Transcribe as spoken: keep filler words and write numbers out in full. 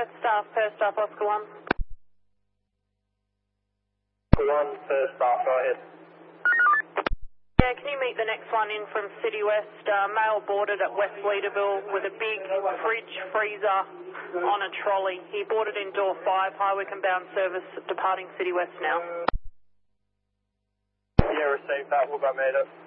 West, staff, per staff, Oscar one. one, per staff, go ahead. Yeah, can you meet the next one in from City West? Uh, male boarded at West Leaderville with a big fridge freezer on a trolley. He boarded in door five, highway bound service, departing City West now. Yeah, received that, we'll go meet it.